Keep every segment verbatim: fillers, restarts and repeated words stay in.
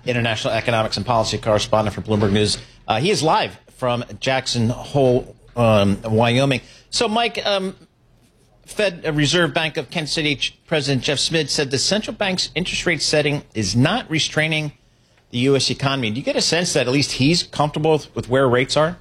international economics and policy correspondent for Bloomberg News. Uh, he is live from Jackson Hole, um, Wyoming. So, Mike, um, Fed Reserve Bank of Kansas City President Jeff Schmidt said the central bank's interest rate setting is not restraining the U S economy. Do you get a sense that at least he's comfortable with, with where rates are?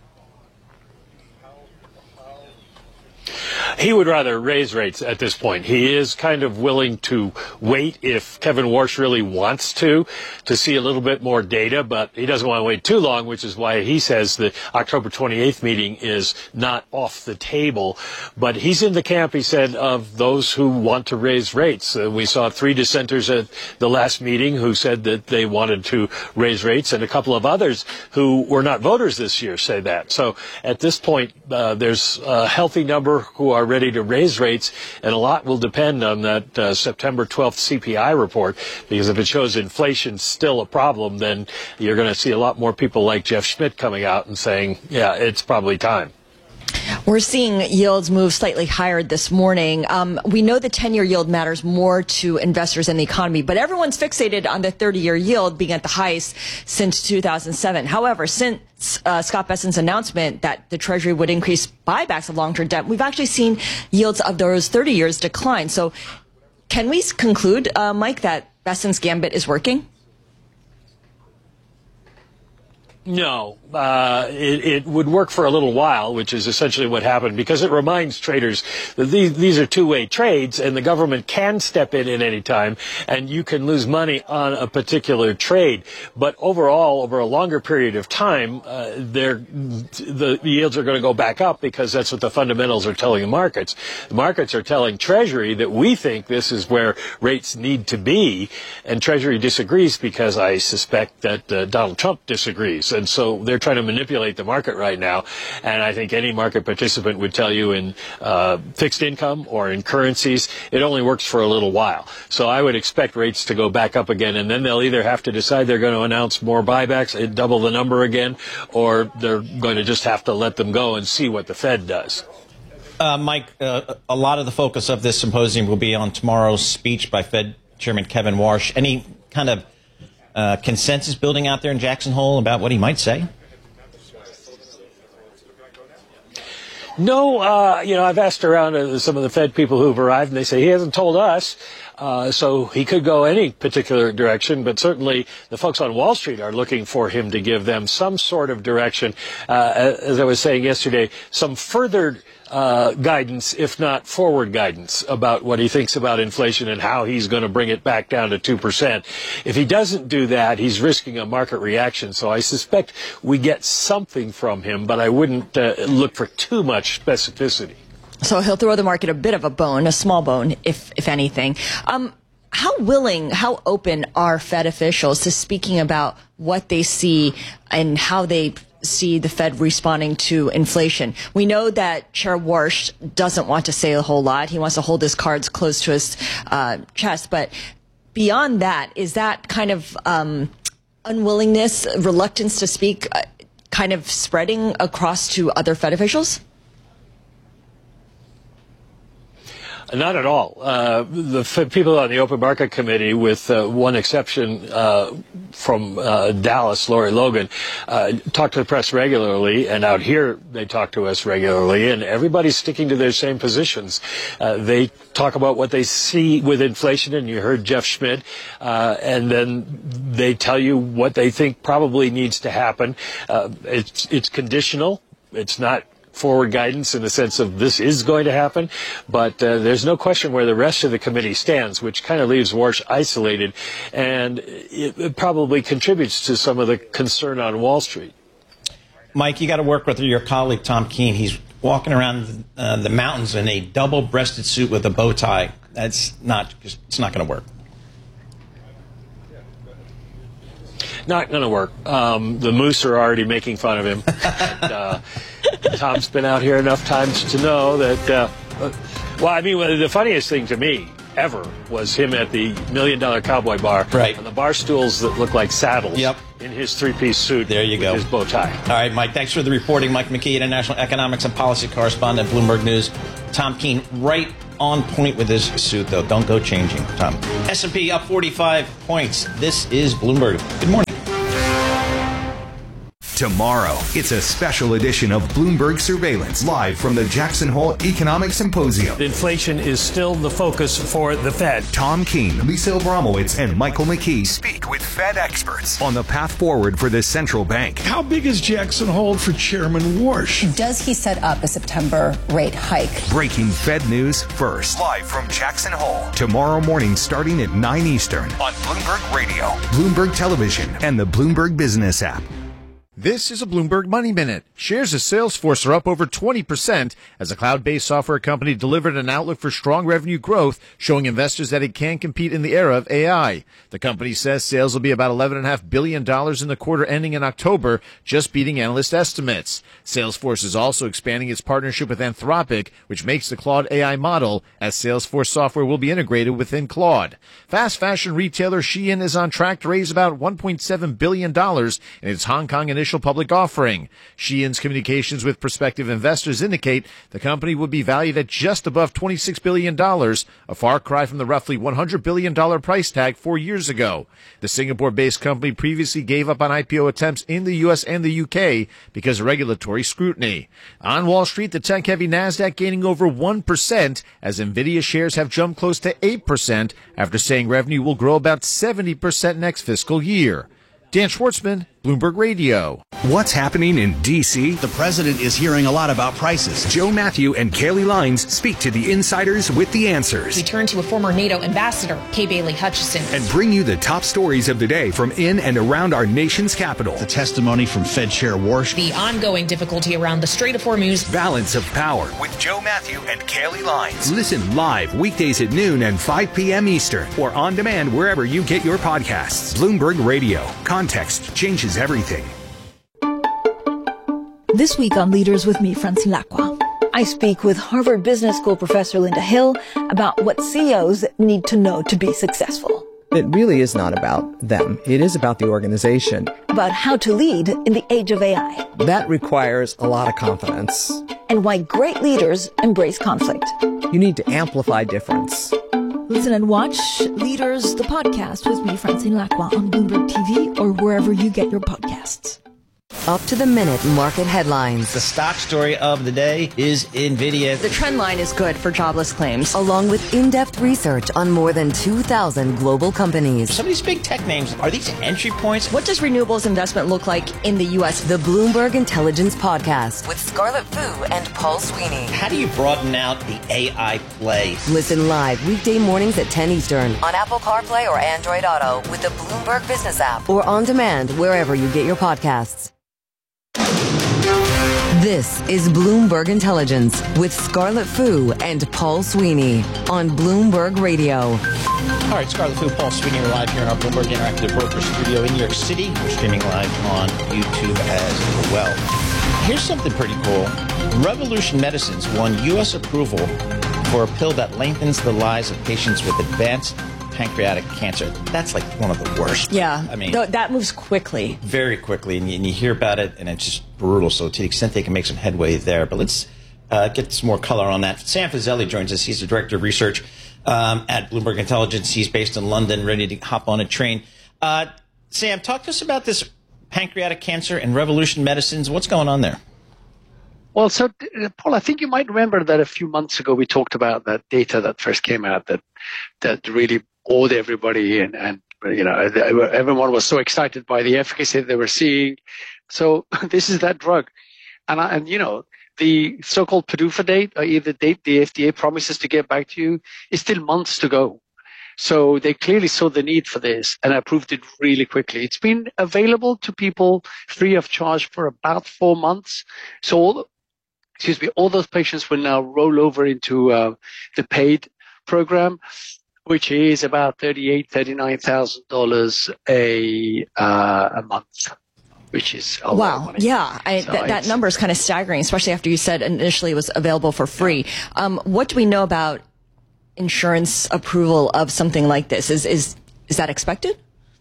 He would rather raise rates at this point. He is kind of willing to wait if Kevin Warsh really wants to, to see a little bit more data, but he doesn't want to wait too long, which is why he says the October twenty-eighth meeting is not off the table. But he's in the camp, he said, of those who want to raise rates. Uh, we saw three dissenters at the last meeting who said that they wanted to raise rates, and a couple of others who were not voters this year say that. So at this point, uh, there's a healthy number who are ready to raise rates, and a lot will depend on that uh, September twelfth C P I report, because if it shows inflation still a problem, then you're going to see a lot more people like Jeff Schmidt coming out and saying, yeah, it's probably time. We're seeing yields move slightly higher this morning. Um, we know the ten-year yield matters more to investors in the economy, but everyone's fixated on the thirty-year yield being at the highest since two thousand seven. However, since uh, Scott Bessent's announcement that the Treasury would increase buybacks of long-term debt, we've actually seen yields of those thirty years decline. So can we conclude, uh, Mike, that Bessent's gambit is working? No, uh, it, it would work for a little while, which is essentially what happened, because it reminds traders that these, these are two-way trades, and the government can step in at any time, and you can lose money on a particular trade. But overall, over a longer period of time, uh, they're, the, the yields are going to go back up, because that's what the fundamentals are telling the markets. The markets are telling Treasury that we think this is where rates need to be, and Treasury disagrees, because I suspect that uh, Donald Trump disagrees. And so they're trying to manipulate the market right now. And I think any market participant would tell you in uh, fixed income or in currencies, it only works for a little while. So I would expect rates to go back up again. And then they'll either have to decide they're going to announce more buybacks and double the number again, or they're going to just have to let them go and see what the Fed does. Uh, Mike, uh, a lot of the focus of this symposium will be on tomorrow's speech by Fed Chairman Kevin Warsh. Any kind of Uh, consensus building out there in Jackson Hole about what he might say? No, uh, you know, I've asked around uh, some of the Fed people who've arrived, and they say he hasn't told us. Uh, so he could go any particular direction, but certainly the folks on Wall Street are looking for him to give them some sort of direction. Uh, as I was saying yesterday, some further uh, guidance, if not forward guidance, about what he thinks about inflation and how he's going to bring it back down to two percent. If he doesn't do that, he's risking a market reaction. So I suspect we get something from him, but I wouldn't uh, look for too much specificity. So he'll throw the market a bit of a bone, a small bone, if if anything. Um, how willing, how open are Fed officials to speaking about what they see and how they see the Fed responding to inflation? We know that Chair Warsh doesn't want to say a whole lot. He wants to hold his cards close to his uh, chest. But beyond that, is that kind of um, unwillingness, reluctance to speak, uh, kind of spreading across to other Fed officials? Not at all. Uh, the f- people on the Open Market Committee, with uh, one exception uh, from uh, Dallas, Lori Logan, uh, talk to the press regularly, and out here they talk to us regularly, and everybody's sticking to their same positions. Uh, they talk about what they see with inflation, and you heard Jeff Schmidt, uh, and then they tell you what they think probably needs to happen. Uh, it's, it's conditional. It's not forward guidance in the sense of this is going to happen, but uh, there's no question where the rest of the committee stands, which kind of leaves Warsh isolated, and it, it probably contributes to some of the concern on Wall Street. Mike, you got to work with your colleague Tom Keene. He's walking around uh, the mountains in a double-breasted suit with a bow tie. That's not, it's not going to work. Not going to work. Um, the moose are already making fun of him. and, uh, Tom's been out here enough times to know that, uh, uh, well, I mean, the funniest thing to me ever was him at the Million Dollar Cowboy Bar. Right. On the bar stools that look like saddles. Yep. In his three-piece suit. There you with go. His bow tie. All right, Mike, thanks for the reporting. Mike McKee, international economics and policy correspondent at Bloomberg News. Tom Keene, right on point with his suit, though. Don't go changing, Tom. S and P up forty-five points. This is Bloomberg. Good morning. Tomorrow, it's a special edition of Bloomberg Surveillance, live from the Jackson Hole Economic Symposium. Inflation is still the focus for the Fed. Tom Keene, Lisa Abramowitz, and Michael McKee speak with Fed experts on the path forward for the central bank. How big is Jackson Hole for Chairman Warsh? Does he set up a September rate hike? Breaking Fed news first, live from Jackson Hole. Tomorrow morning starting at nine Eastern on Bloomberg Radio, Bloomberg Television, and the Bloomberg Business app. This is a Bloomberg Money Minute. Shares of Salesforce are up over twenty percent as a cloud-based software company delivered an outlook for strong revenue growth, showing investors that it can compete in the era of A I. The company says sales will be about eleven point five billion dollars in the quarter ending in October, just beating analyst estimates. Salesforce is also expanding its partnership with Anthropic, which makes the Claude A I model, as Salesforce software will be integrated within Claude. Fast fashion retailer Shein is on track to raise about one point seven billion dollars in its Hong Kong initiative public offering. Shein's communications with prospective investors indicate the company would be valued at just above twenty-six billion dollars, a far cry from the roughly one hundred billion dollars price tag four years ago. The Singapore-based company previously gave up on I P O attempts in the U S and the U K because of regulatory scrutiny. On Wall Street, the tech-heavy Nasdaq gaining over one percent as NVIDIA shares have jumped close to eight percent after saying revenue will grow about seventy percent next fiscal year. Dan Schwartzman, Bloomberg Radio. What's happening in D C? The president is hearing a lot about prices. Joe Matthew and Kaylee Lines speak to the insiders with the answers. We turn to a former NATO ambassador, Kay Bailey Hutchison, and bring you the top stories of the day from in and around our nation's capital. The testimony from Fed Chair Warsh. The ongoing difficulty around the Strait of Hormuz. Balance of Power with Joe Matthew and Kaylee Lines. Listen live weekdays at noon and five p.m. Eastern, or on demand wherever you get your podcasts. Bloomberg Radio. Context changes everything. This week on Leaders with me, Francine Lacqua, I speak with Harvard Business School professor Linda Hill about what C E Os need to know to be successful. It really is not about them. It is about the organization. About how to lead in the age of A I. That requires a lot of confidence. And why great leaders embrace conflict. You need to amplify difference. Listen and watch Leaders, the podcast with me, Francine Lacqua, on Bloomberg T V or wherever you get your podcasts. Up to the minute market headlines. The stock story of the day is NVIDIA. The trend line is good for jobless claims. Along with in-depth research on more than two thousand global companies. Some of these big tech names, are these entry points? What does renewables investment look like in the U S? The Bloomberg Intelligence Podcast with Scarlett Fu and Paul Sweeney. How do you broaden out the A I play? Listen live weekday mornings at ten Eastern on Apple CarPlay or Android Auto with the Bloomberg Business app, or on demand wherever you get your podcasts. This is Bloomberg Intelligence with Scarlett Fu and Paul Sweeney on Bloomberg Radio. All right, Scarlett Fu, Paul Sweeney, we're live here in our Bloomberg Interactive Broker Studio in New York City. We're streaming live on YouTube as well. Here's something pretty cool. Revolution Medicines won U S approval for a pill that lengthens the lives of patients with advanced pancreatic cancer. That's like one of the worst. Yeah, I mean, th- that moves quickly. Very quickly, and you, and you hear about it, and it's just brutal. So to the extent they can make some headway there. But let's uh, get some more color on that. Sam Fazeli joins us. He's the Director of Research um, at Bloomberg Intelligence. He's based in London, ready to hop on a train. Uh, Sam, talk to us about this pancreatic cancer and Revolution Medicines. What's going on there? Well, so, uh, Paul, I think you might remember that a few months ago we talked about that data that first came out that that really awed everybody, and, and you know, everyone was so excited by the efficacy they were seeing. So this is that drug. And, I, and you know, the so-called P D U F A date, or either date the F D A promises to get back to you, is still months to go. So they clearly saw the need for this and approved it really quickly. It's been available to people free of charge for about four months. So all, excuse me, all those patients will now roll over into uh, the paid program, which is about thirty-eight, thirty-nine thousand dollars a uh, a month, which is a wow. lot of money. Yeah, I, so th- that number is kind of staggering, especially after you said initially it was available for free. Um, what do we know about insurance approval of something like this? Is is is that expected?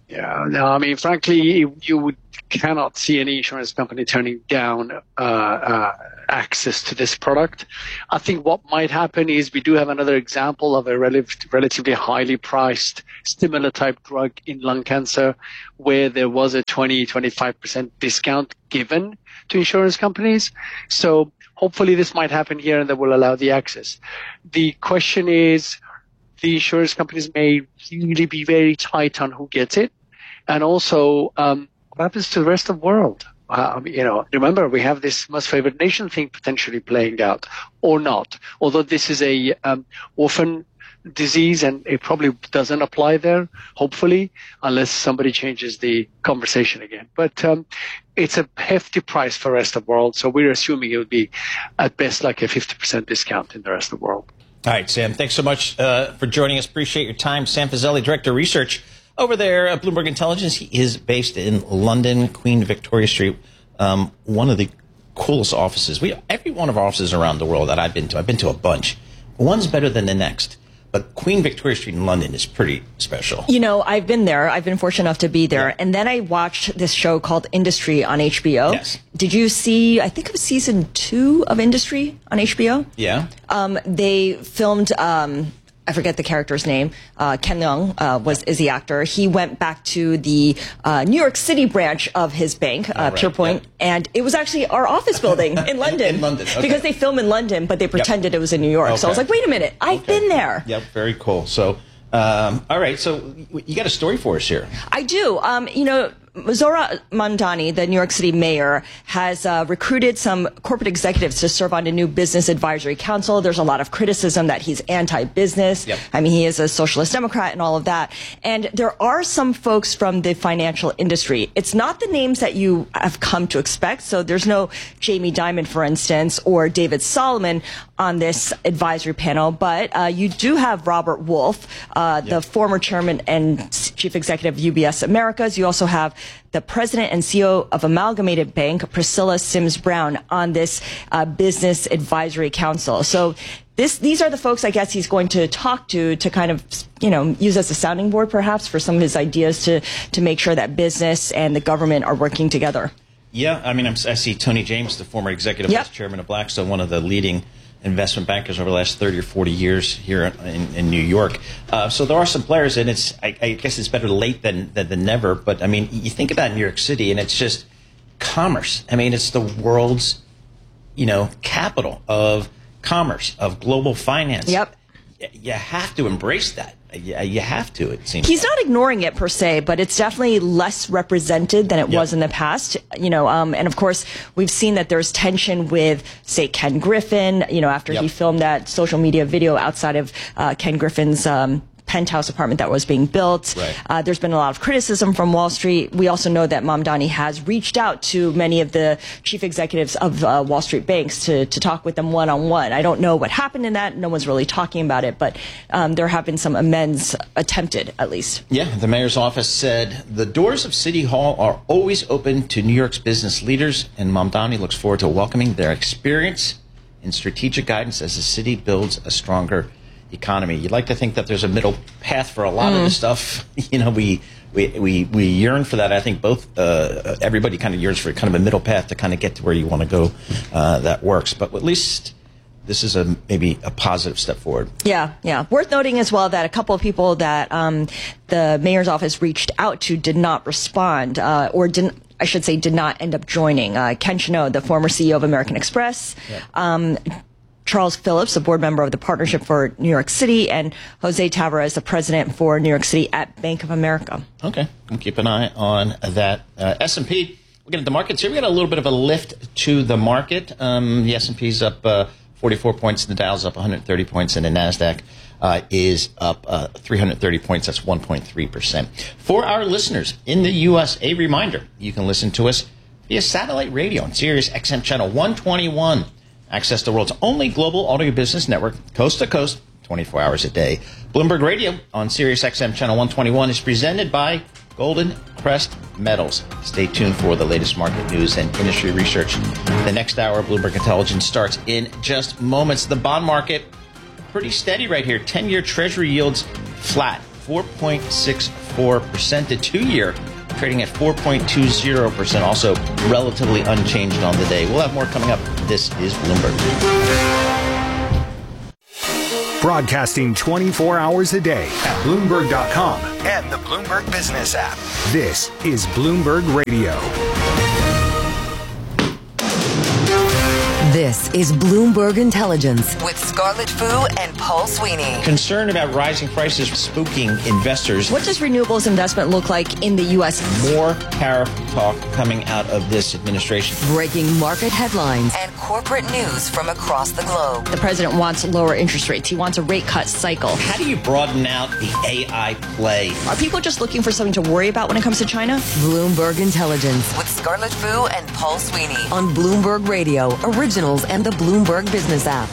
Yeah, no, I mean, frankly, you, you would cannot see any insurance company turning down uh, uh, access to this product. I think what might happen is we do have another example of a rel- relatively highly priced similar type drug in lung cancer, where there was a twenty, twenty-five percent discount given to insurance companies. So hopefully this might happen here and that will allow the access. The question is, the insurance companies may really be very tight on who gets it. And also, um, what happens to the rest of the world? Uh, you know, remember, we have this most favored nation thing potentially playing out, or not. Although this is a um, orphan disease and it probably doesn't apply there, hopefully, unless somebody changes the conversation again. But um, it's a hefty price for the rest of the world, so we're assuming it would be at best like a fifty percent discount in the rest of the world. All right, Sam, thanks so much uh, for joining us. Appreciate your time. Sam Fazeli, Director of Research over there at Bloomberg Intelligence. He is based in London, Queen Victoria Street, um, one of the coolest offices. We Every one of our offices around the world that I've been to, I've been to a bunch. One's better than the next. But Queen Victoria Street in London is pretty special. You know, I've been there. I've been fortunate enough to be there. Yeah. And then I watched this show called Industry on H B O. Yes. Did you see, I think it was season two of Industry on H B O? Yeah. Um, they filmed, um, I forget the character's name. Uh, Ken Leung uh, was is the actor. He went back to the uh, New York City branch of his bank, uh, oh, right. PurePoint, yeah. and it was actually our office building in London. in, in London, okay. Because they film in London, but they pretended yep. it was in New York. Okay. So I was like, wait a minute, I've okay. been there. Yep, very cool. So, um, all right, so you got a story for us here. I do. Um, you know, Zohran Mamdani, the New York City mayor, has uh, recruited some corporate executives to serve on a new business advisory council. There's a lot of criticism that he's anti-business. Yep. I mean, he is a socialist Democrat and all of that. And there are some folks from the financial industry. It's not the names that you have come to expect. So there's no Jamie Dimon, for instance, or David Solomon on this advisory panel. But uh, you do have Robert Wolf, uh, yep. the former chairman and chief executive of U B S Americas. You also have the president and C E O of Amalgamated Bank, Priscilla Sims Brown, on this uh, business advisory council. So this, these are the folks I guess he's going to talk to to kind of, you know, use as a sounding board perhaps for some of his ideas to, to make sure that business and the government are working together. Yeah, I mean, I'm, I see Tony James, the former executive yep. vice chairman of Blackstone, one of the leading investment bankers over the last thirty or forty years here in, in New York. Uh, so there are some players, and it's I, I guess it's better late than, than than never. But I mean, you think about New York City, and it's just commerce. I mean, it's the world's, you know, capital of commerce, of global finance. Yep. You have to embrace that. You have to, it seems. He's not ignoring it per se, but it's definitely less represented than it yep. was in the past. You know, um, and of course, we've seen that there's tension with, say, Ken Griffin, you know, after yep. he filmed that social media video outside of uh, Ken Griffin's um, penthouse apartment that was being built. Right. Uh, there's been a lot of criticism from Wall Street. We also know that Mamdani has reached out to many of the chief executives of uh, Wall Street banks to, to talk with them one-on-one. I don't know what happened in that. No one's really talking about it, but um, there have been some amends attempted, at least. Yeah, the mayor's office said the doors of City Hall are always open to New York's business leaders, and Mamdani looks forward to welcoming their experience and strategic guidance as the city builds a stronger economy. You'd like to think that there's a middle path for a lot mm. of this stuff. You know, we, we we we yearn for that. I think both uh, everybody kind of yearns for kind of a middle path to kind of get to where you want to go. Uh, that works, but at least this is a maybe a positive step forward. Yeah, yeah. Worth noting as well that a couple of people that um, the mayor's office reached out to did not respond, uh, or didn't. I should say, did not end up joining. Uh, Ken Chenault, the former C E O of American Express. Yeah. Um, Charles Phillips, a board member of the Partnership for New York City, and Jose Tavares, the president for New York City at Bank of America. Okay, we'll keep an eye on that. Uh, S and P, looking at the markets here, we got a little bit of a lift to the market. Um, the S and P's up uh, forty-four points, the Dow's up one hundred thirty points, and the NASDAQ uh, is up uh, three hundred thirty points. That's one point three percent. For our listeners in the U S, a reminder, you can listen to us via satellite radio on Sirius X M channel one twenty-one. Access the world's only global audio business network, coast to coast, twenty-four hours a day. Bloomberg Radio on Sirius X M channel one twenty-one is presented by Golden Crest Metals. Stay tuned for the latest market news and industry research. The next hour of Bloomberg Intelligence starts in just moments. The bond market, pretty steady right here. ten-year Treasury yields flat, four point six four percent. The two-year trading at four point two zero percent, also relatively unchanged on the day. We'll have more coming up. This is Bloomberg. Broadcasting twenty-four hours a day at Bloomberg dot com and the Bloomberg Business app. This is Bloomberg Radio. This is Bloomberg Intelligence with Scarlett Fu and Paul Sweeney. Concern about rising prices spooking investors. What does renewables investment look like in the U S? More tariff talk coming out of this administration. Breaking market headlines and corporate news from across the globe. The president wants lower interest rates. He wants a rate cut cycle. How do you broaden out the A I play? Are people just looking for something to worry about when it comes to China? Bloomberg Intelligence with Scarlett Fu and Paul Sweeney on Bloomberg Radio, originals and the Bloomberg Business app.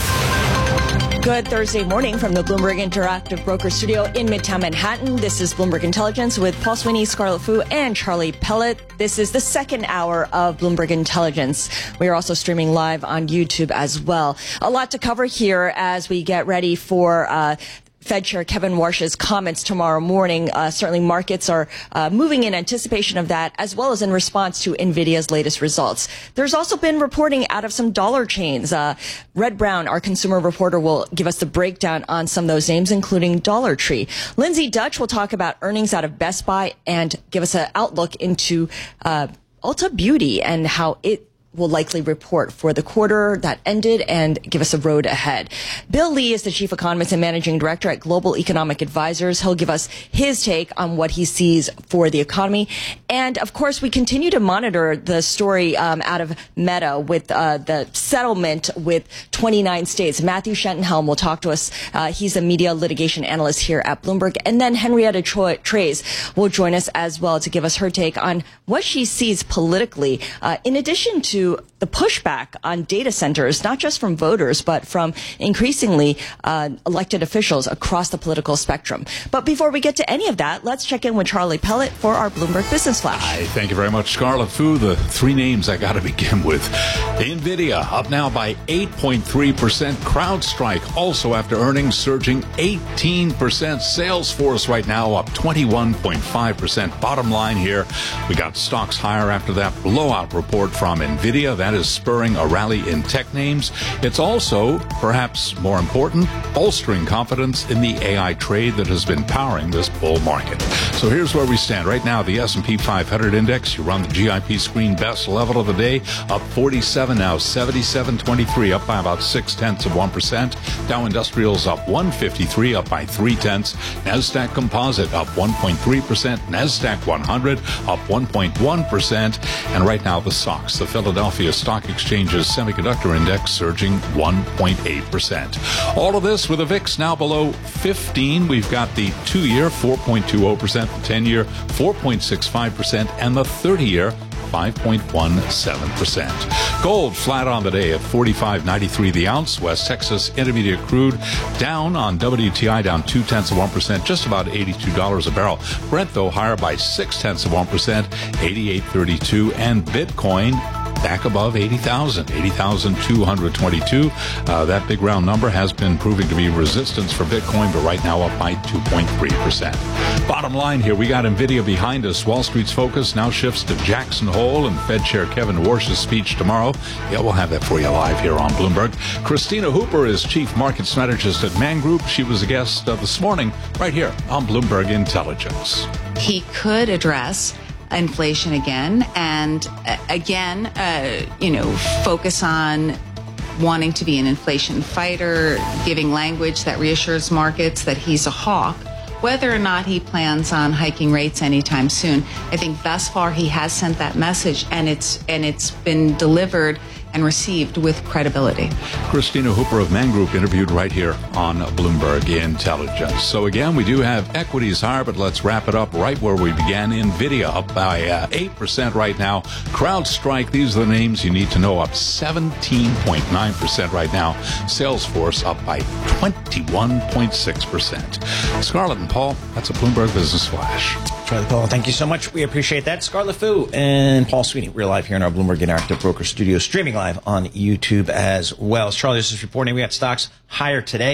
Good Thursday morning from the Bloomberg Interactive Broker Studio in Midtown Manhattan. This is Bloomberg Intelligence with Paul Sweeney, Scarlett Fu, and Charlie Pellet. This is the second hour of Bloomberg Intelligence. We are also streaming live on YouTube as well. A lot to cover here as we get ready for uh Fed Chair Kevin Warsh's comments tomorrow morning. Uh, certainly markets are uh, moving in anticipation of that, as well as in response to NVIDIA's latest results. There's also been reporting out of some dollar chains. Uh, Red Brown, our consumer reporter, will give us the breakdown on some of those names, including Dollar Tree. Lindsay Dutch will talk about earnings out of Best Buy and give us an outlook into uh, Ulta Beauty and how it will likely report for the quarter that ended and give us a road ahead. Bill Lee is the chief economist and managing director at Global Economic Advisors. He'll give us his take on what he sees for the economy. And of course, we continue to monitor the story um, out of Meta with uh, the settlement with twenty-nine states. Matthew Schentenhelm will talk to us. Uh, he's a media litigation analyst here at Bloomberg. And then Henrietta Choi- Treyz will join us as well to give us her take on what she sees politically, uh, in addition to the pushback on data centers, not just from voters, but from increasingly uh, elected officials across the political spectrum. But before we get to any of that, let's check in with Charlie Pellet for our Bloomberg Business Flash. Hi, thank you very much, Scarlett Fu. The three names I got to begin with. NVIDIA up now by eight point three percent. CrowdStrike also after earnings surging eighteen percent. Salesforce right now up twenty-one point five percent. Bottom line here, we got stocks higher after that blowout report from NVIDIA. That is spurring a rally in tech names. It's also, perhaps more important, bolstering confidence in the A I trade that has been powering this bull market. So here's where we stand. Right now, the S and P five hundred index, you run the G I P screen, best level of the day, up forty-seven now, seventy-seven twenty-three, up by about six tenths of one percent. Dow Industrials up one fifty-three, up by three tenths. NASDAQ Composite up one point three percent. NASDAQ one hundred up one point one percent. And right now, the S O X, the Philadelphia Stock Exchange's Semiconductor Index, surging one point eight percent. All of this with a V I X now below fifteen. We've got the two-year four point two zero percent, the ten-year four point six five percent, and the thirty-year five point one seven percent. Gold flat on the day at forty-five ninety-three the ounce. West Texas Intermediate crude down on W T I, down two tenths of one percent, just about eighty-two dollars a barrel. Brent, though, higher by six tenths of one percent, eighty-eight thirty-two, and Bitcoin back above eighty thousand, eighty thousand two hundred twenty-two. Uh, that big round number has been proving to be resistance for Bitcoin, but right now up by two point three percent. Bottom line here, we got NVIDIA behind us. Wall Street's focus now shifts to Jackson Hole and Fed Chair Kevin Warsh's speech tomorrow. Yeah, we'll have that for you live here on Bloomberg. Christina Hooper is Chief Market Strategist at Man Group. She was a guest uh, this morning right here on Bloomberg Intelligence. He could address inflation again, and uh, again, uh, you know, focus on wanting to be an inflation fighter, giving language that reassures markets that he's a hawk. Whether or not he plans on hiking rates anytime soon, I think thus far he has sent that message, and it's and it's been delivered and received with credibility. Christina Hooper of Man Group interviewed right here on Bloomberg Intelligence. So again, we do have equities higher, but let's wrap it up right where we began. NVIDIA up by uh, eight percent right now. CrowdStrike, these are the names you need to know, up seventeen point nine percent right now. Salesforce up by twenty-one point six percent. Scarlett and Paul, that's a Bloomberg Business Flash. Charlie Paul, thank you so much. We appreciate that. Scarlett Fu and Paul Sweeney. We're live here in our Bloomberg Interactive Broker Studio, streaming live on YouTube as well. As Charlie is reporting, we got stocks higher today.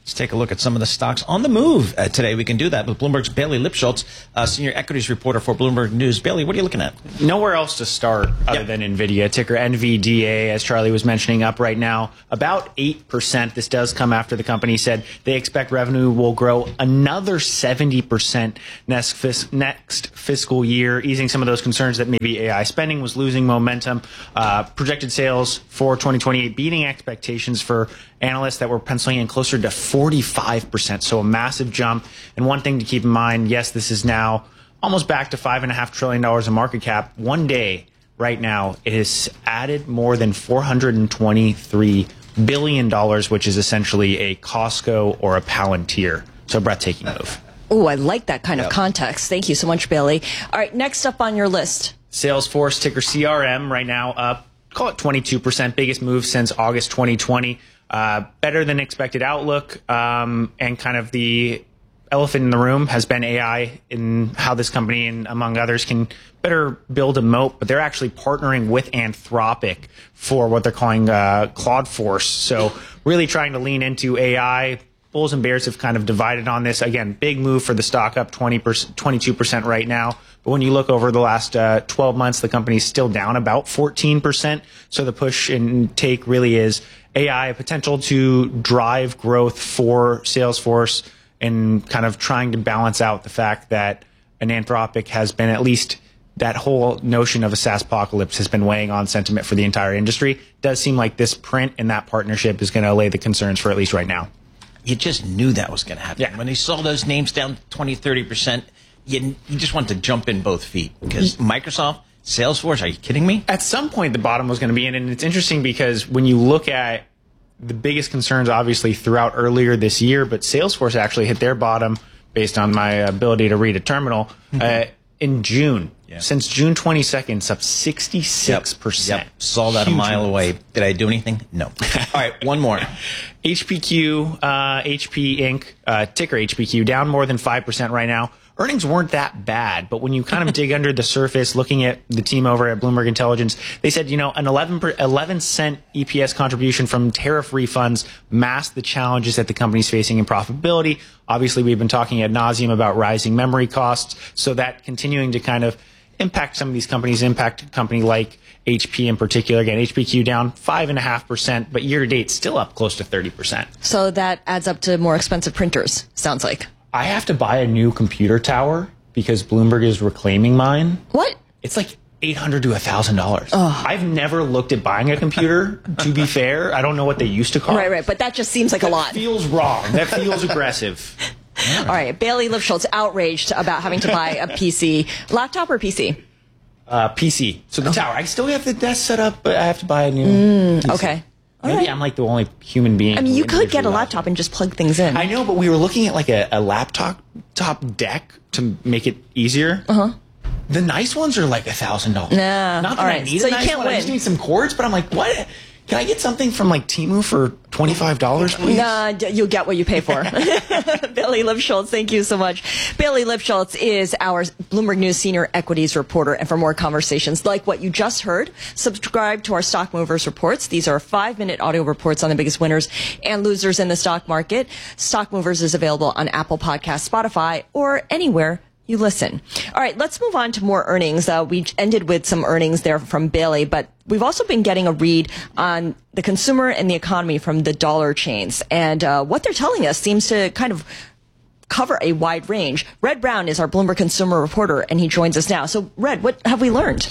Let's take a look at some of the stocks on the move uh, today. We can do that with Bloomberg's Bailey Lipschultz, uh, senior equities reporter for Bloomberg News. Bailey, what are you looking at? Nowhere else to start other yep. than NVIDIA. Ticker N V D A, as Charlie was mentioning, up right now about eight percent. This does come after the company said they expect revenue will grow another seventy percent next, fis- next fiscal year, easing some of those concerns that maybe A I spending was losing momentum. Uh, projected sales for twenty twenty-eight beating expectations for analysts that were penciling in closer to forty-five percent, so a massive jump. And one thing to keep in mind, yes, this is now almost back to five and a half trillion dollars in market cap. One day, right now, it has added more than four hundred twenty-three billion dollars, which is essentially a Costco or a Palantir. So a breathtaking move. Oh, I like that kind Yep. of context. Thank you so much, Bailey. All right, next up on your list. Salesforce, ticker C R M, right now up, call it twenty-two percent, biggest move since August twenty twenty. Uh, better than expected outlook, um, and kind of the elephant in the room has been A I in how this company, and among others, can better build a moat. But they're actually partnering with Anthropic for what they're calling uh, Claudeforce. So really trying to lean into A I. Bulls and bears have kind of divided on this. Again, big move for the stock, up twenty percent, twenty-two percent right now. But when you look over the last uh, twelve months, the company's still down about fourteen percent. So the push and take really is A I, a potential to drive growth for Salesforce, and kind of trying to balance out the fact that an Anthropic has been, at least that whole notion of a SaaS apocalypse has been weighing on sentiment for the entire industry. Does seem like this print and that partnership is going to allay the concerns for at least right now. You just knew that was going to happen. Yeah. When you saw those names down twenty, thirty percent, you, you just want to jump in both feet. Because Microsoft, Salesforce, are you kidding me? At some point, the bottom was going to be in. And it's interesting because when you look at the biggest concerns, obviously, throughout earlier this year, but Salesforce actually hit their bottom, based on my ability to read a terminal, uh, in June. Yeah. Since June twenty-second, it's up sixty-six percent. Yep. Yep. Saw that Huge a mile move. away. Did I do anything? No. All right, one more. H P Q, uh, H P Incorporated, uh, ticker H P Q, down more than five percent right now. Earnings weren't that bad, but when you kind of dig under the surface, looking at the team over at Bloomberg Intelligence, they said, you know, an eleven, eleven cent E P S contribution from tariff refunds masked the challenges that the company's facing in profitability. Obviously, we've been talking ad nauseum about rising memory costs, so that continuing to kind of impact some of these companies, impact a company like H P in particular. Again, H P Q down five point five percent, but year to date still up close to thirty percent. So that adds up to more expensive printers, sounds like. I have to buy a new computer tower because Bloomberg is reclaiming mine. What? It's like eight hundred dollars to one thousand dollars. Oh. I've never looked at buying a computer, to be fair. I don't know what they used to call it. Right, right, but that just seems like that a lot. That feels wrong. That feels aggressive. All right. All right, Bailey Lipschultz outraged about having to buy a P C. Laptop or P C? Uh, P C. So the oh. tower. I still have the desk set up, but I have to buy a new mm, P C. Okay. Maybe right. I'm like the only human being. I mean, you could get a laptop and just plug things in. I know, but we were looking at like a, a laptop top deck to make it easier. Uh-huh. The nice ones are like a thousand dollars. Nah. Not that All right. I need so a nice you can't one. win. I just need some cords, but I'm like, what? Can I get something from like Temu for twenty-five dollars, please? Nah, you'll get what you pay for. Bailey Lipschultz, thank you so much. Bailey Lipschultz is our Bloomberg News senior equities reporter. And for more conversations like what you just heard, subscribe to our Stock Movers reports. These are five-minute audio reports on the biggest winners and losers in the stock market. Stock Movers is available on Apple Podcasts, Spotify, or anywhere you listen. All right, let's move on to more earnings. Uh, we ended with some earnings there from Bailey, but we've also been getting a read on the consumer and the economy from the dollar chains. And uh, what they're telling us seems to kind of cover a wide range. Red Brown is our Bloomberg consumer reporter, and he joins us now. So, Red, what have we learned?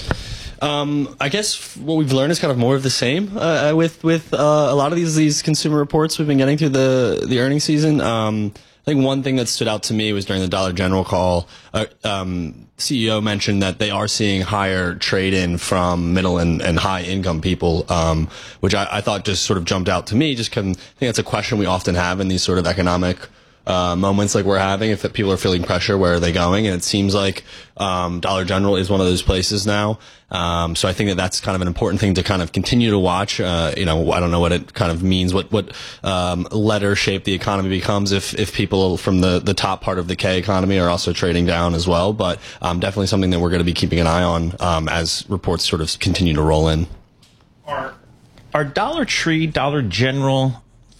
Um, I guess what we've learned is kind of more of the same uh, with with uh, a lot of these these consumer reports we've been getting through the the earnings season. Um, I think one thing that stood out to me was during the Dollar General call, uh, um, C E O mentioned that they are seeing higher trade-in from middle and, and high-income people, um, which I, I thought just sort of jumped out to me. Just 'cause I think that's a question we often have in these sort of economic uh, moments like we're having. If people are feeling pressure, where are they going? And it seems like um, Dollar General is one of those places now. Um, so I think that that's kind of an important thing to kind of continue to watch. Uh, you know, I don't know what it kind of means, what, what, um, letter shape the economy becomes if, if people from the, the top part of the K economy are also trading down as well. But, um, definitely something that we're going to be keeping an eye on, um, as reports sort of continue to roll in. Are, are Dollar Tree, Dollar General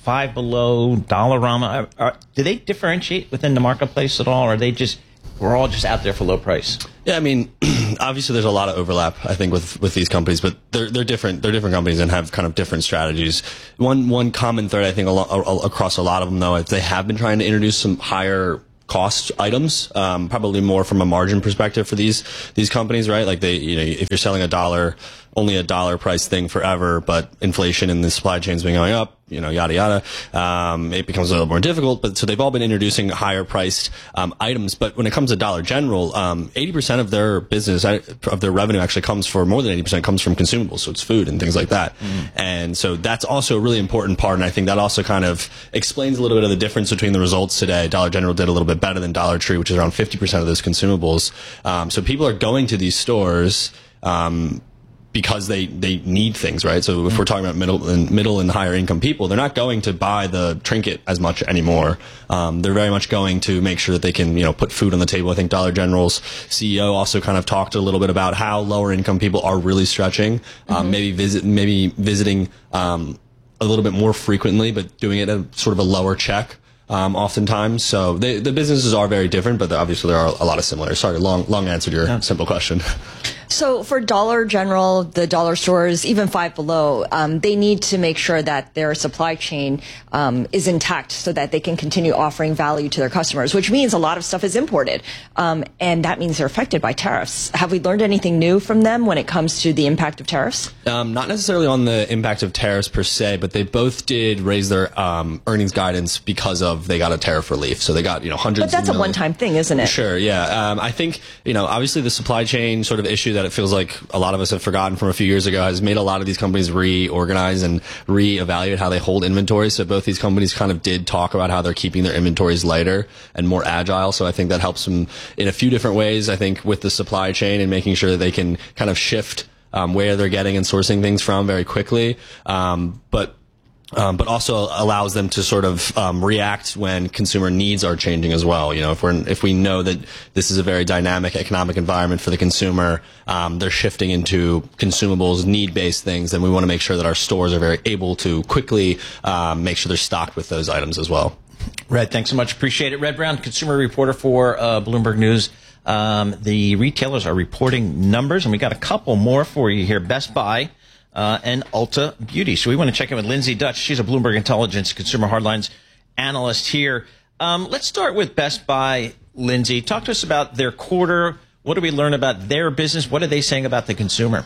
Five Below, Dollarama. Are, are, do they differentiate within the marketplace at all, or are they just, we're all just out there for low price? Yeah, I mean, obviously there's a lot of overlap, I think, with, with these companies, but they're they're different. They're different companies and have kind of different strategies. One one common thread, I think, a lo- across a lot of them, though, is they have been trying to introduce some higher cost items, um, probably more from a margin perspective for these these companies, right? Like they, you know, if you're selling a dollar, only a dollar price thing forever, but inflation in the supply chain's been going up, you know, yada yada, um, it becomes a little more difficult. But so they've all been introducing higher priced um, items. But when it comes to Dollar General, um, eighty percent of their business, of their revenue, actually comes for more than eighty percent comes from consumables. So it's food and things like that. Mm. And so that's also a really important part. And I think that also kind of explains a little bit of the difference between the results today. Dollar General did a little bit better than Dollar Tree, which is around fifty percent of those consumables. Um, so people are going to these stores, um, because they, they need things, right? So if we're talking about middle and middle and higher income people, they're not going to buy the trinket as much anymore. Um, they're very much going to make sure that they can, you know, put food on the table. I think Dollar General's C E O also kind of talked a little bit about how lower income people are really stretching, um, mm-hmm. maybe visit, maybe visiting, um, a little bit more frequently, but doing it at sort of a lower check. Um, oftentimes. So they, the businesses are very different, but obviously there are a lot of similarities. Sorry, long, long answer to your yeah. simple question. So for Dollar General, the dollar stores, even Five Below, um, they need to make sure that their supply chain um, is intact so that they can continue offering value to their customers, which means a lot of stuff is imported. Um, and that means they're affected by tariffs. Have we learned anything new from them when it comes to the impact of tariffs? Um, not necessarily on the impact of tariffs per se, but they both did raise their um, earnings guidance because of they got a tariff relief. So they got, you know, hundreds of But that's a one-time thing, isn't it? Sure, yeah. Um, I think, you know, obviously the supply chain sort of issue that it feels like a lot of us have forgotten from a few years ago has made a lot of these companies reorganize and reevaluate how they hold inventory. So both these companies kind of did talk about how they're keeping their inventories lighter and more agile. So I think that helps them in a few different ways. I think with the supply chain and making sure that they can kind of shift um, where they're getting and sourcing things from very quickly. Um, but Um, but also allows them to sort of um, react when consumer needs are changing as well. You know, if we're if we know that this is a very dynamic economic environment for the consumer, um, they're shifting into consumables, need-based things, then we want to make sure that our stores are very able to quickly um, make sure they're stocked with those items as well. Red, thanks so much. Appreciate it. Red Brown, consumer reporter for uh, Bloomberg News. Um, the retailers are reporting numbers, and we got a couple more for you here. Best Buy. Uh, and Ulta Beauty. So we want to check in with Lindsay Dutch. She's a Bloomberg Intelligence Consumer Hardlines analyst here. Um, let's start with Best Buy, Lindsay. Talk to us about their quarter. What do we learn about their business? What are they saying about the consumer?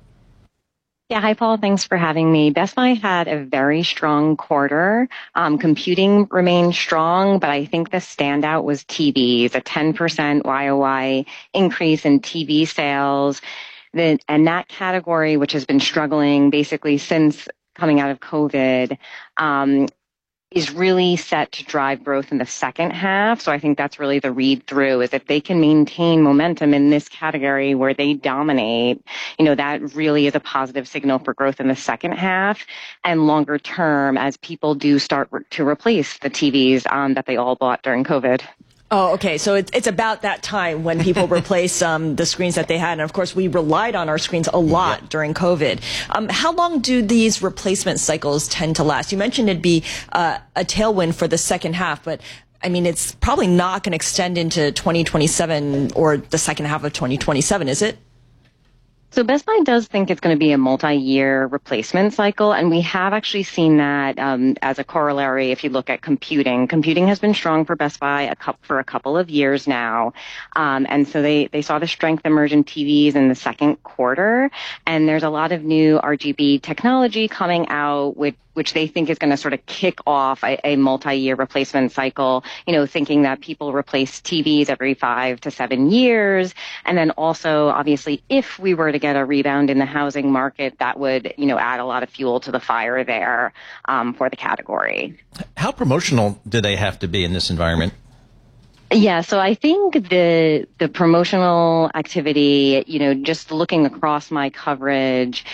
Yeah, hi, Paul. Thanks for having me. Best Buy had a very strong quarter. Um, computing remained strong, but I think the standout was T Vs, a ten percent Y O Y increase in T V sales. The, and that category, which has been struggling basically since coming out of COVID, um, is really set to drive growth in the second half. So I think that's really the read through is if they can maintain momentum in this category where they dominate, you know, that really is a positive signal for growth in the second half and longer term as people do start re- to replace the T Vs um, that they all bought during COVID. Oh, okay. So it's it's about that time when people replace um, the screens that they had. And, of course, we relied on our screens a lot yeah. during COVID. Um, how long do these replacement cycles tend to last? You mentioned it'd be uh, a tailwind for the second half, but, I mean, it's probably not going to extend into twenty twenty-seven or the second half of twenty twenty-seven, is it? So Best Buy does think it's going to be a multi-year replacement cycle, and we have actually seen that um, as a corollary if you look at computing. Computing has been strong for Best Buy a couple, for a couple of years now, um, and so they, they saw the strength emerge in T Vs in the second quarter, and there's a lot of new R G B technology coming out with which they think is going to sort of kick off a, a multi-year replacement cycle, you know, thinking that people replace T Vs every five to seven years. And then also, obviously, if we were to get a rebound in the housing market, that would, you know, add a lot of fuel to the fire there um, for the category. How promotional do they have to be in this environment? Yeah, so I think the the promotional activity, you know, just looking across my coverage,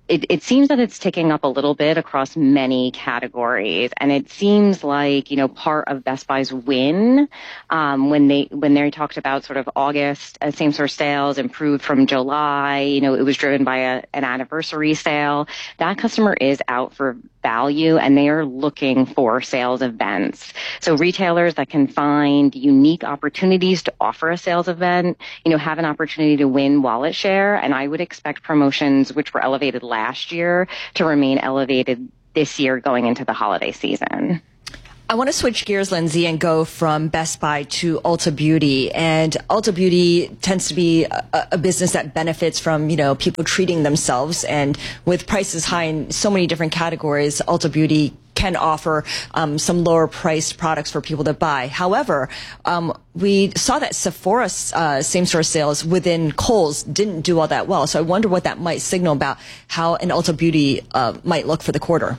It, it seems that it's ticking up a little bit across many categories, and it seems like, you know, part of Best Buy's win, um, when they when they talked about sort of August uh, same-store sales improved from July, you know, it was driven by a, an anniversary sale. That customer is out for value, and they are looking for sales events. So retailers that can find unique opportunities to offer a sales event, you know, have an opportunity to win wallet share, and I would expect promotions which were elevated last last year to remain elevated this year going into the holiday season. I want to switch gears, Lindsay, and go from Best Buy to Ulta Beauty. And Ulta Beauty tends to be a, a business that benefits from, you know, people treating themselves. And with prices high in so many different categories, Ulta Beauty can offer um, some lower priced products for people to buy. However, um, we saw that Sephora's uh, same-store sales within Kohl's didn't do all that well. So I wonder what that might signal about how an Ulta Beauty uh, might look for the quarter.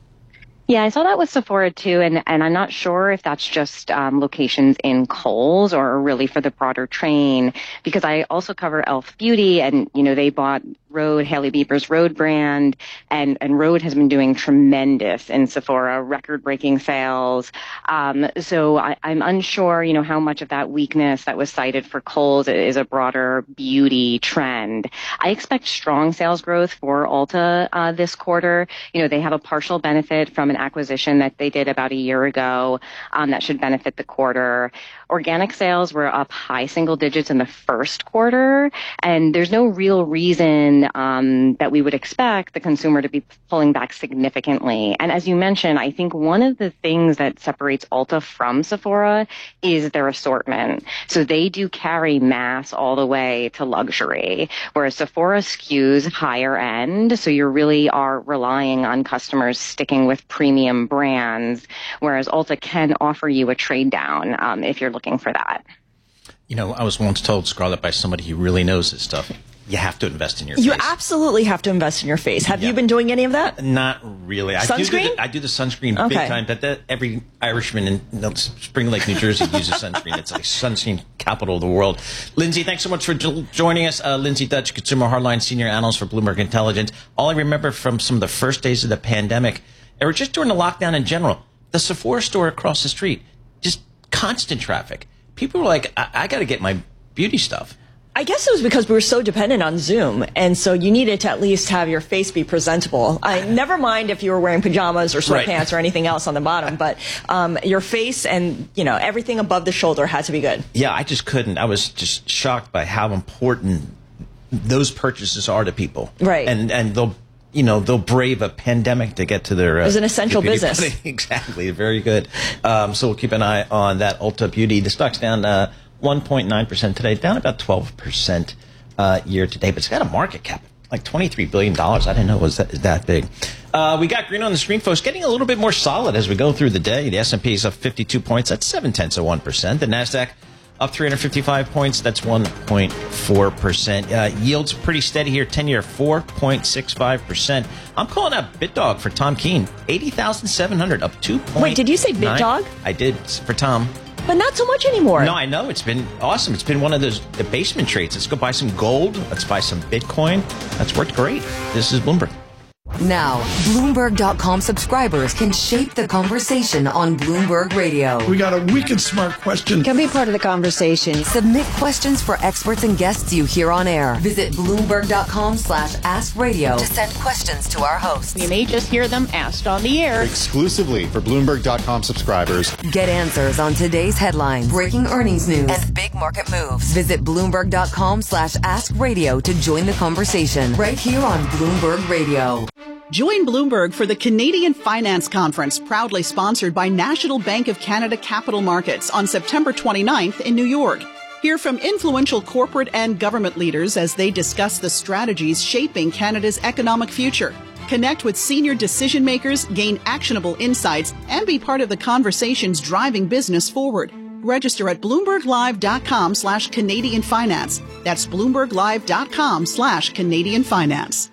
Yeah, I saw that with Sephora too, and, and I'm not sure if that's just um, locations in Kohl's or really for the broader chain, because I also cover e l f Beauty, and you know they bought Rhode, Hailey Bieber's Rhode brand, and and Rhode has been doing tremendous in Sephora, record-breaking sales. Um, so I, I'm unsure, you know, how much of that weakness that was cited for Kohl's is a broader beauty trend. I expect strong sales growth for Ulta uh, this quarter. You know, they have a partial benefit from an acquisition that they did about a year ago um, that should benefit the quarter. Organic sales were up high single digits in the first quarter, and there's no real reason um, that we would expect the consumer to be pulling back significantly. And as you mentioned, I think one of the things that separates Ulta from Sephora is their assortment. So they do carry mass all the way to luxury, whereas Sephora skews higher end. So you really are relying on customers sticking with premium brands, whereas Ulta can offer you a trade down um, if you're looking for that. You know, I was once told, Scarlett, by somebody who really knows this stuff, you have to invest in your you face. You absolutely have to invest in your face. Have yeah. you been doing any of that? Not really. I Sunscreen? Do the, I do the sunscreen okay. big time, but that, every Irishman in no, Spring Lake, New Jersey uses sunscreen. It's like sunscreen capital of the world. Lindsay, thanks so much for jo- joining us. Uh, Lindsay Dutch, Consumer Hardline Senior Analyst for Bloomberg Intelligence. All I remember from some of the first days of the pandemic, or just during the lockdown in general, the Sephora store across the street, just constant traffic. People were like, I, I got to get my beauty stuff. I guess it was because we were so dependent on Zoom, and so you needed to at least have your face be presentable. I never mind if you were wearing pajamas or sweatpants right. or anything else on the bottom, but um, your face and you know everything above the shoulder had to be good. Yeah, I just couldn't. I was just shocked by how important those purchases are to people. Right, and and they'll you know they'll brave a pandemic to get to their. Uh, it was an essential business. Exactly, very good. Um, so we'll keep an eye on that Ulta Beauty. The stock's down. Uh, one point nine percent today, down about twelve percent uh, year to date, but it's got a market cap like twenty-three billion dollars. I didn't know it was that, that big. Uh, we got green on the screen, folks, getting a little bit more solid as we go through the day. The S and P is up fifty-two points. That's seven tenths of one percent. The NASDAQ up three hundred fifty-five points. That's one point four percent. Uh, yields pretty steady here. ten-year, four point six five percent. I'm calling out BitDog for Tom Keene. eighty thousand seven hundred, up two point nine. Wait, did you say BitDog? I did, for Tom. But not so much anymore. No, I know. It's been awesome. It's been one of those the basement trades. Let's go buy some gold. Let's buy some Bitcoin. That's worked great. This is Bloomberg. Now, Bloomberg dot com subscribers can shape the conversation on Bloomberg Radio. We got a wicked smart question. Can be part of the conversation. Submit questions for experts and guests you hear on air. Visit Bloomberg dot com slash ask radio to send questions to our hosts. You may just hear them asked on the air. Exclusively for Bloomberg dot com subscribers. Get answers on today's headlines, breaking earnings news, and big market moves. Visit Bloomberg dot com slash ask radio to join the conversation right here on Bloomberg Radio. Join Bloomberg for the Canadian Finance Conference, proudly sponsored by National Bank of Canada Capital Markets on September twenty-ninth in New York. Hear from influential corporate and government leaders as they discuss the strategies shaping Canada's economic future. Connect with senior decision makers, gain actionable insights, and be part of the conversations driving business forward. Register at Bloomberg Live dot com slash Canadian Finance. That's Bloomberg Live dot com slash Canadian Finance.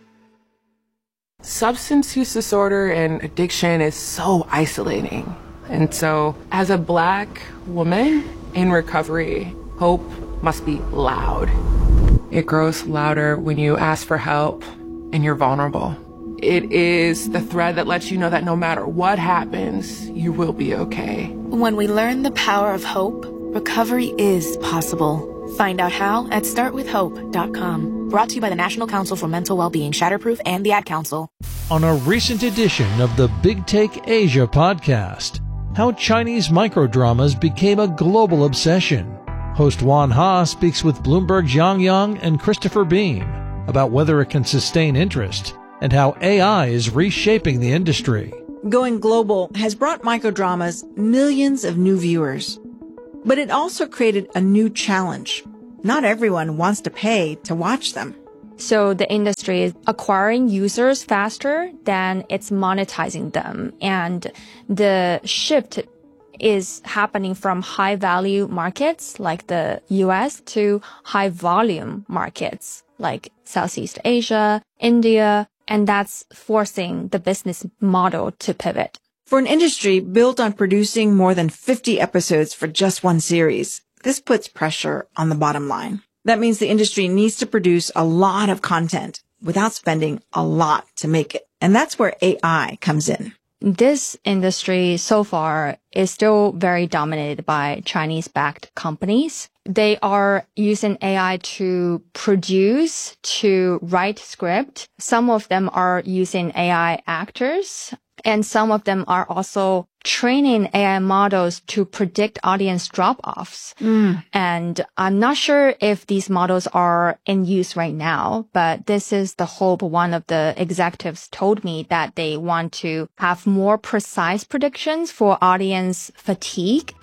Substance use disorder and addiction is so isolating. And so, as a Black woman in recovery, hope must be loud. It grows louder when you ask for help and you're vulnerable. It is the thread that lets you know that no matter what happens, you will be okay. When we learn the power of hope, recovery is possible. Find out how at start with hope dot com. Brought to you by the National Council for Mental Wellbeing, Shatterproof, and the Ad Council. On a recent edition of the Big Take Asia podcast, how Chinese microdramas became a global obsession. Host Juan Ha speaks with Bloomberg's Yang Yang and Christopher Beam about whether it can sustain interest and how A I is reshaping the industry. Going global has brought microdramas millions of new viewers. But it also created a new challenge. Not everyone wants to pay to watch them. So the industry is acquiring users faster than it's monetizing them. And the shift is happening from high value markets like the U S to high volume markets like Southeast Asia, India, and that's forcing the business model to pivot. For an industry built on producing more than fifty episodes for just one series, this puts pressure on the bottom line. That means the industry needs to produce a lot of content without spending a lot to make it. And that's where A I comes in. This industry so far is still very dominated by Chinese-backed companies. They are using A I to produce, to write script. Some of them are using A I actors. And some of them are also training A I models to predict audience drop-offs. Mm. And I'm not sure if these models are in use right now, but this is the hope. One of the executives told me that they want to have more precise predictions for audience fatigue.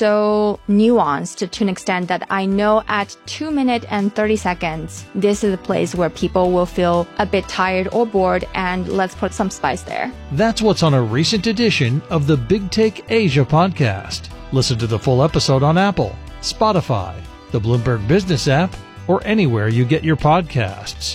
So nuanced to an extent that I know at two minutes and thirty seconds, this is a place where people will feel a bit tired or bored, and let's put some spice there. That's what's on a recent edition of the Big Take Asia podcast. Listen to the full episode on Apple, Spotify, the Bloomberg Business app, or anywhere you get your podcasts.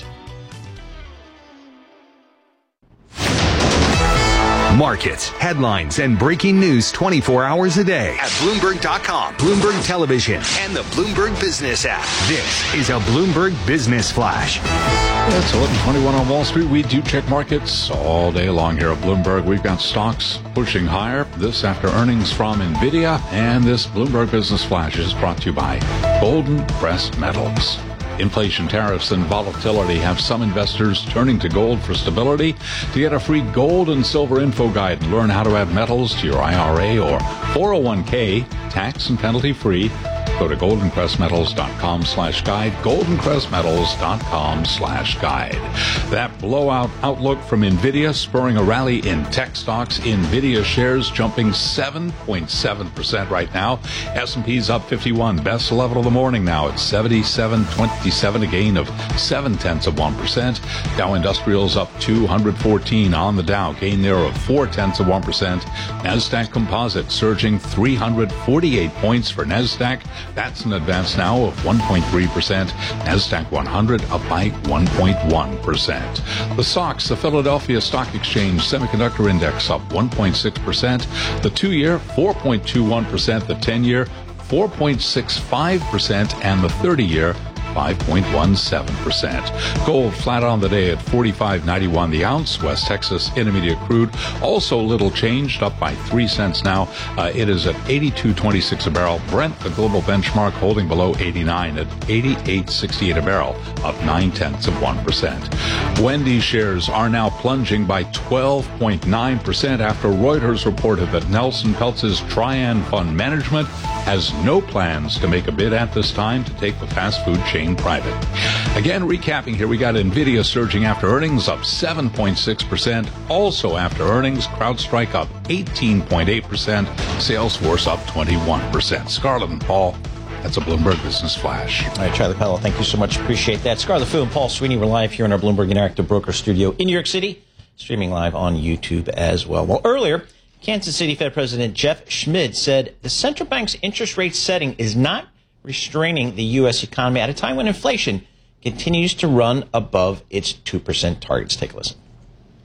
Markets, headlines, and breaking news twenty-four hours a day at Bloomberg dot com, Bloomberg Television, and the Bloomberg Business app. This is a Bloomberg Business Flash. It's eleven twenty-one on Wall Street. We do check markets all day long here at Bloomberg. We've got stocks pushing higher. This after earnings from NVIDIA, and this Bloomberg Business Flash is brought to you by Golden Crest Metals. Inflation, tariffs, and volatility have some investors turning to gold for stability. To get a free gold and silver info guide and learn how to add metals to your I R A or four oh one k, tax and penalty free, go to golden crest metals dot com slash guide, golden crest metals dot com slash guide. That blowout outlook from NVIDIA spurring a rally in tech stocks. NVIDIA shares jumping seven point seven percent right now. S and P's up fifty-one, best level of the morning now at seventy-seven twenty-seven, a gain of seven tenths of one percent. Dow Industrials up two hundred fourteen on the Dow, gain there of four tenths of one percent. NASDAQ Composite surging three hundred forty-eight points for NASDAQ. That's an advance now of one point three percent. NASDAQ one hundred up by one point one percent. The S O X, the Philadelphia Stock Exchange Semiconductor Index, up one point six percent. The two-year, four point two one percent. The ten-year, four point six five percent. And the thirty-year, five point one seven percent. Gold flat on the day at forty-five ninety-one the ounce. West Texas Intermediate crude also little changed, up by three cents now. Uh, it is at eighty-two twenty-six a barrel. Brent, the global benchmark, holding below eighty-nine at eighty-eight sixty-eight a barrel, up nine tenths of one percent. Wendy's shares are now plunging by twelve point nine percent after Reuters reported that Nelson Peltz's Trian Fund Management has no plans to make a bid at this time to take the fast food chain private. Again, recapping here, we got NVIDIA surging after earnings, up seven point six percent. Also after earnings, CrowdStrike up eighteen point eight percent. Salesforce up twenty-one percent. Scarlett and Paul, that's a Bloomberg Business Flash. All right, Charlie Powell, thank you so much. Appreciate that. Scarlett Fu and Paul Sweeney, we're live here in our Bloomberg Interactive Broker studio in New York City, streaming live on YouTube as well. Well, earlier, Kansas City Fed President Jeff Schmid said the central bank's interest rate setting is not restraining the U S economy at a time when inflation continues to run above its two percent targets. Take a listen.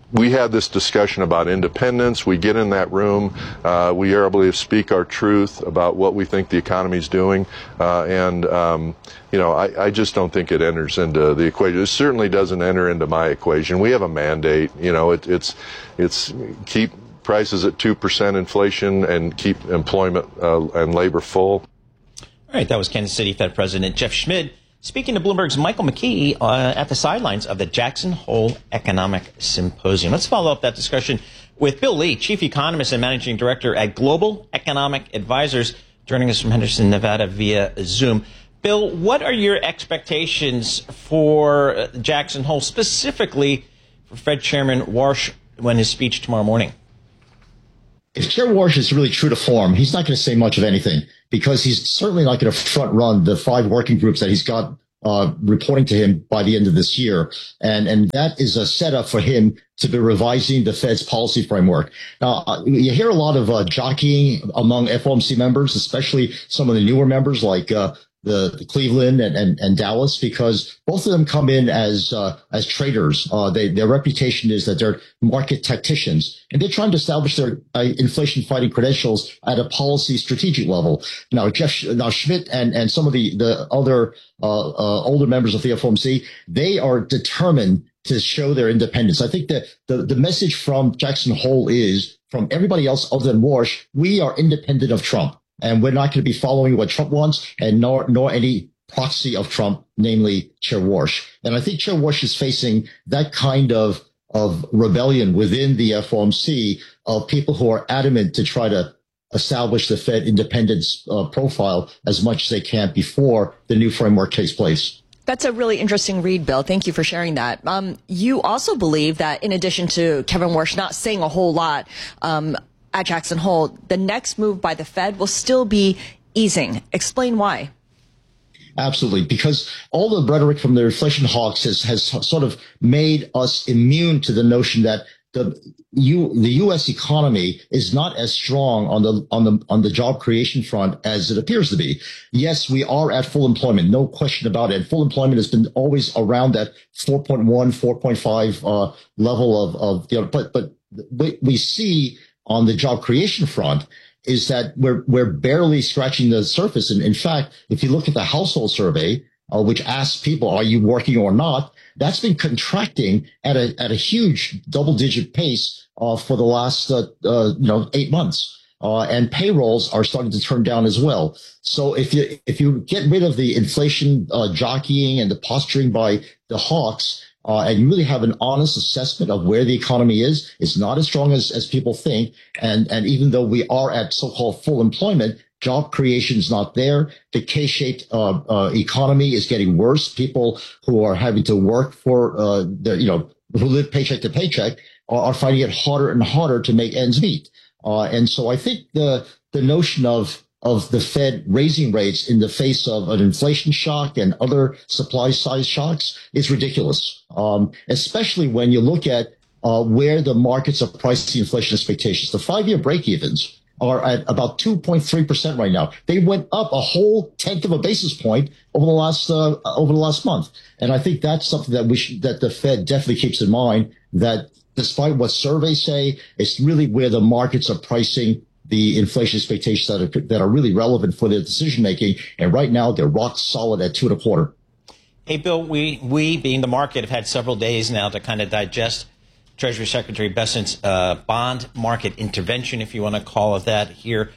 we had this discussion about independence. We get in that room. Uh, we are able to speak our truth about what we think the economy is doing. Uh, and, um, you know, I, I just don't think it enters into the equation. It certainly doesn't enter into my equation. We have a mandate. You know, it, it's, it's keep prices at two percent inflation and keep employment uh, and labor full. All right, that was Kansas City Fed President Jeff Schmid speaking to Bloomberg's Michael McKee uh, at the sidelines of the Jackson Hole Economic Symposium. Let's follow up that discussion with Bill Lee, Chief Economist and Managing Director at Global Economic Advisors, joining us from Henderson, Nevada via Zoom. Bill, what are your expectations for Jackson Hole, specifically for Fed Chairman Warsh when his speech tomorrow morning? If Chair Warsh is really true to form, he's not going to say much of anything because he's certainly not going to front run the five working groups that he's got uh, reporting to him by the end of this year. And, and that is a setup for him to be revising the Fed's policy framework. Now, uh, you hear a lot of uh, jockeying among F O M C members, especially some of the newer members like uh, the, the Cleveland and, and, and Dallas, because both of them come in as uh, as traders. Uh, they, their reputation is that they're market tacticians, and they're trying to establish their uh, inflation-fighting credentials at a policy strategic level. Now, Jeff, now Schmidt and, and some of the, the other uh, uh, older members of the F O M C, they are determined to show their independence. I think that the, the message from Jackson Hole is, from everybody else other than Warsh, we are independent of Trump. And we're not going to be following what Trump wants, and nor nor any proxy of Trump, namely Chair Warsh. And I think Chair Warsh is facing that kind of of rebellion within the F O M C of people who are adamant to try to establish the Fed independence uh, profile as much as they can before the new framework takes place. That's a really interesting read, Bill. Thank you for sharing that. Um, you also believe that in addition to Kevin Warsh not saying a whole lot, um, at Jackson Hole, the next move by the Fed will still be easing. Explain why. Absolutely, because all the rhetoric from the inflation hawks has, has sort of made us immune to the notion that the U, the U S economy is not as strong on the on the on the job creation front as it appears to be. Yes, we are at full employment, no question about it. Full employment has been always around that four point one, four point five uh, level of of you know, but but we, we see on the job creation front is that we're we're barely scratching the surface. And in fact, if you look at the household survey, uh, which asks people, are you working or not, that's been contracting at a at a huge double digit pace uh, for the last uh, uh, you know eight months. Uh, and payrolls are starting to turn down as well. So if you if you get rid of the inflation uh, jockeying and the posturing by the hawks, Uh, and you really have an honest assessment of where the economy is, it's not as strong as, as people think. And, and even though we are at so-called full employment, job creation is not there. The K-shaped uh, uh, economy is getting worse. People who are having to work for, uh, the, you know, who live paycheck to paycheck are, are finding it harder and harder to make ends meet. Uh, and so I think the, the notion of of the Fed raising rates in the face of an inflation shock and other supply side shocks is ridiculous, um, especially when you look at uh, where the markets are pricing inflation expectations. The five-year break-evens are at about two point three percent right now. They went up a whole tenth of a basis point over the last uh, over the last month, and I think that's something that we should, that the Fed definitely keeps in mind. That despite what surveys say, it's really where the markets are pricing the inflation expectations that are, that are really relevant for their decision making. And right now, they're rock solid at two and a quarter. Hey, Bill, we, we being the market, have had several days now to kind of digest Treasury Secretary Bessent's uh, bond market intervention, if you want to call it that here.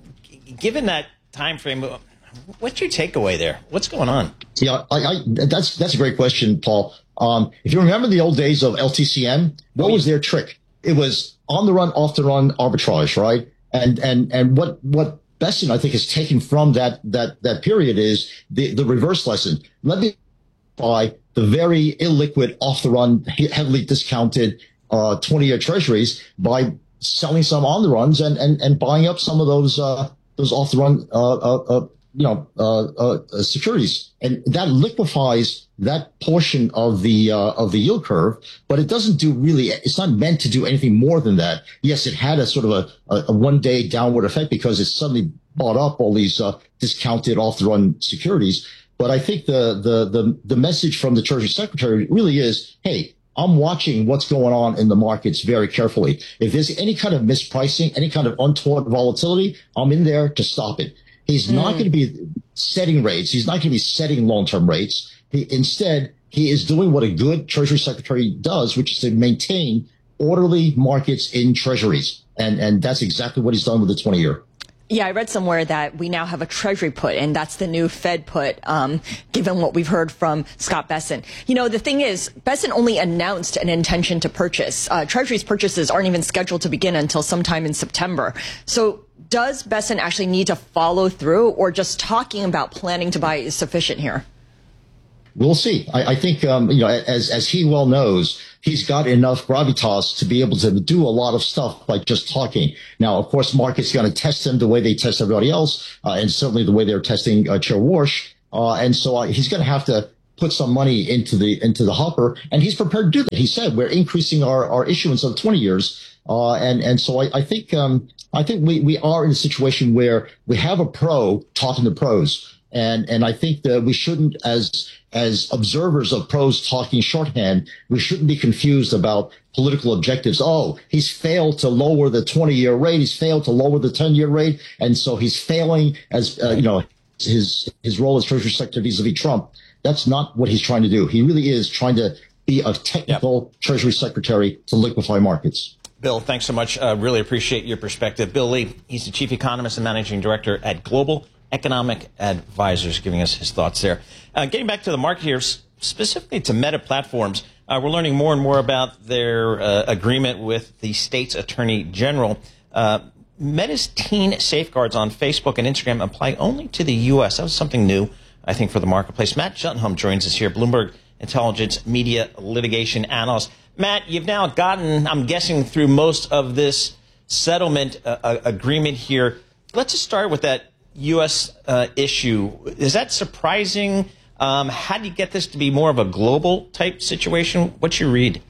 Given that time frame, what's your takeaway there? What's going on? Yeah, I, I, that's that's a great question, Paul. Um, if you remember the old days of L T C M, what was their trick? It was on the run, off the run arbitrage, right? And, and, and what, what Bessent, I think, has taken from that, that, that period is the, the reverse lesson. Let me buy the very illiquid, off the run, heavily discounted, uh, twenty year treasuries by selling some on the runs and, and, and buying up some of those, uh, those off the run, uh, uh, uh you know, uh, uh, securities. And that liquefies that portion of the, uh, of the yield curve, but it doesn't do really, it's not meant to do anything more than that. Yes, it had a sort of a, a, a one day downward effect because it suddenly bought up all these, uh, discounted off the run securities. But I think the, the, the, the message from the Treasury Secretary really is, hey, I'm watching what's going on in the markets very carefully. If there's any kind of mispricing, any kind of untoward volatility, I'm in there to stop it. He's mm. not going to be setting rates. He's not going to be setting long-term rates. He, instead, he is doing what a good Treasury Secretary does, which is to maintain orderly markets in treasuries. And, and that's exactly what he's done with the twenty-year. Yeah, I read somewhere that we now have a Treasury put, and that's the new Fed put, um, given what we've heard from Scott Bessent. You know, the thing is, Bessent only announced an intention to purchase. Uh, Treasury's purchases aren't even scheduled to begin until sometime in September. So does Bessent actually need to follow through, or just talking about planning to buy is sufficient here? We'll see. I, I think, um, you know, as as he well knows, he's got enough gravitas to be able to do a lot of stuff by just talking. Now, of course, markets are going to test him the way they test everybody else, uh, and certainly the way they're testing uh, Chair Warsh. Uh, and so uh, he's going to have to put some money into the into the hopper, and he's prepared to do that. He said we're increasing our, our issuance of twenty years, uh, and and so I, I think um, I think we we are in a situation where we have a pro talking to pros. And, and I think that we shouldn't, as, as observers of pros talking shorthand, we shouldn't be confused about political objectives. Oh, he's failed to lower the twenty year rate. He's failed to lower the ten year rate. And so he's failing as, uh, you know, his, his role as Treasury Secretary vis-a-vis Trump. That's not what he's trying to do. He really is trying to be a technical yep. Treasury Secretary to liquefy markets. Bill, thanks so much. Uh, really appreciate your perspective. Bill Lee, he's the Chief Economist and Managing Director at Global Economic Advisors, giving us his thoughts there. Uh, getting back to the market here, specifically to Meta Platforms, uh, we're learning more and more about their uh, agreement with the state's Attorney General. Uh, Meta's teen safeguards on Facebook and Instagram apply only to the U S. That was something new, I think, for the marketplace. Matt Juttenholm joins us here, Bloomberg Intelligence Media Litigation Analyst. Matt, you've now gotten, I'm guessing, through most of this settlement uh, agreement here. Let's just start with that U S uh, issue. Is that surprising? Um, how do you get this to be more of a global type situation? What's your read?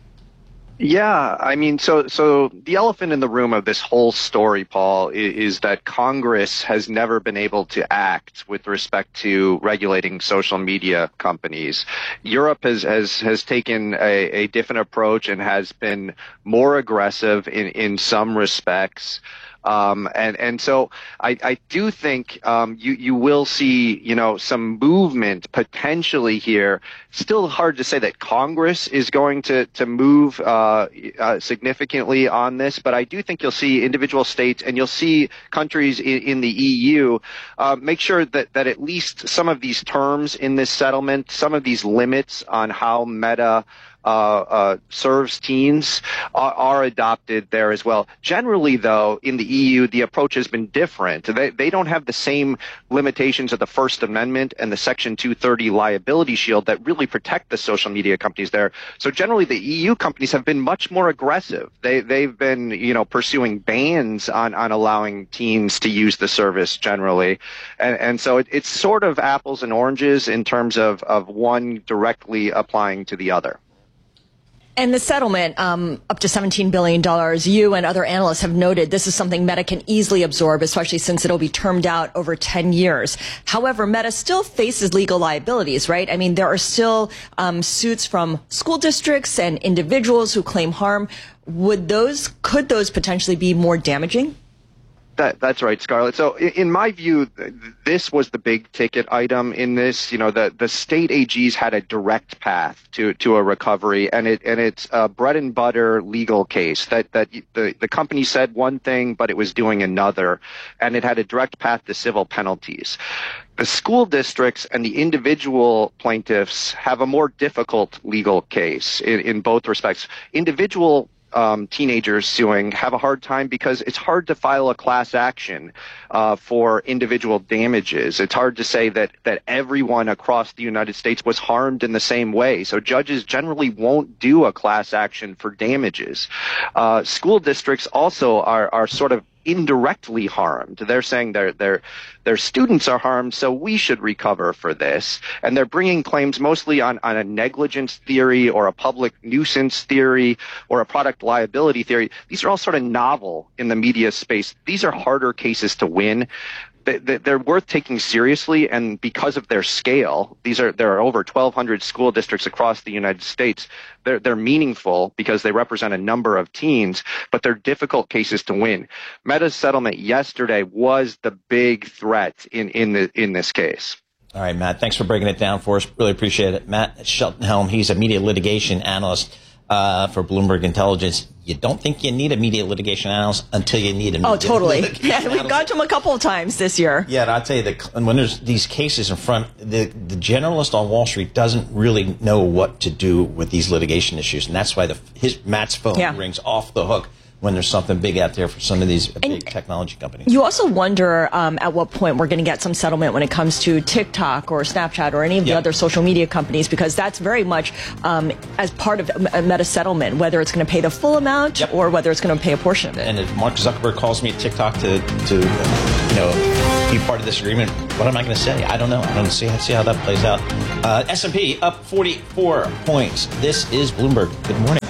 Yeah, I mean, so so the elephant in the room of this whole story, Paul, is, is that Congress has never been able to act with respect to regulating social media companies. Europe has has, has taken a, a different approach and has been more aggressive in, in some respects. Um, and, and so I, I do think, um, you, you will see, you know, some movement potentially here. Still hard to say that Congress is going to, to move, uh, uh, significantly on this, but I do think you'll see individual states and you'll see countries in, in the E U, uh, make sure that, that at least some of these terms in this settlement, some of these limits on how Meta Uh, uh, serves teens are, are adopted there as well. Generally, though, in the E U, the approach has been different. They, they don't have the same limitations of the First Amendment and the Section two thirty liability shield that really protect the social media companies there. So generally, the E U companies have been much more aggressive. They, they've been, you know, pursuing bans on, on allowing teens to use the service generally. And, and so it, it's sort of apples and oranges in terms of, of one directly applying to the other. And the settlement, um, up to seventeen billion dollars, you and other analysts have noted this is something Meta can easily absorb, especially since it'll be termed out over ten years. However, Meta still faces legal liabilities, right? I mean, there are still um, suits from school districts and individuals who claim harm. Would those, could those potentially be more damaging? That, that's right, Scarlett. So in my view, this was the big ticket item in this. You know, the, the state A Gs had a direct path to, to a recovery, and it and it's a bread and butter legal case that, that the, the company said one thing, but it was doing another, and it had a direct path to civil penalties. The school districts and the individual plaintiffs have a more difficult legal case in, in both respects. Individual Um, teenagers suing have a hard time because it's hard to file a class action uh, for individual damages. It's hard to say that that everyone across the United States was harmed in the same way. So judges generally won't do a class action for damages. Uh, school districts also are are sort of indirectly harmed. They're saying their their their students are harmed, so we should recover for this. And they're bringing claims mostly on, on a negligence theory or a public nuisance theory or a product liability theory. These are all sort of novel in the media space. These are harder cases to win. they, they, they're worth taking seriously, and because of their scale, these are there are over twelve hundred school districts across the United States. They're they're meaningful because they represent a number of teens, but they're difficult cases to win. Meta's settlement yesterday was the big threat in in the in this case. All right, Matt, thanks for breaking it down for us. Really appreciate it. Matt Sheltonhelm, he's a media litigation analyst uh, for Bloomberg Intelligence. You don't think you need a media litigation analyst until you need a media Oh, totally. litigation Yeah, we've got to him a couple of times this year. Yeah, and I'll tell you, that when there's these cases in front, the, the generalist on Wall Street doesn't really know what to do with these litigation issues, and that's why the, his Matt's phone Yeah. rings off the hook when there's something big out there for some of these big technology companies. You also wonder um, at what point we're going to get some settlement when it comes to TikTok or Snapchat or any of the Yeah. other social media companies, because that's very much um, as part of a Meta settlement, whether it's going to pay the full amount Yep. or whether it's going to pay a portion of it. And if Mark Zuckerberg calls me at TikTok to, to you know, be part of this agreement, what am I going to say? I don't know. I don't see, see how that plays out. Uh, S and P up forty-four points. This is Bloomberg. Good morning.